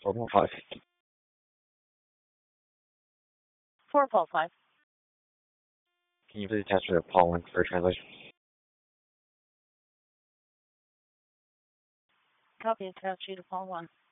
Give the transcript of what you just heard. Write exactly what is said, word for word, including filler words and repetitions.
four Paul five. four Paul five. Can you please attach to Paul one for translation? Copy, attach you to Paul one.